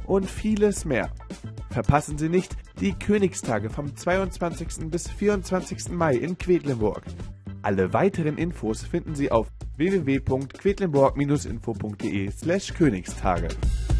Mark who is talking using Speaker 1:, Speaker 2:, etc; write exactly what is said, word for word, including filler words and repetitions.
Speaker 1: und vieles mehr. Verpassen Sie nicht die Königstage vom zweiundzwanzigsten bis vierundzwanzigsten Mai in Quedlinburg. Alle weiteren Infos finden Sie auf w w w punkt quedlinburg Bindestrich info punkt de slash Königstage.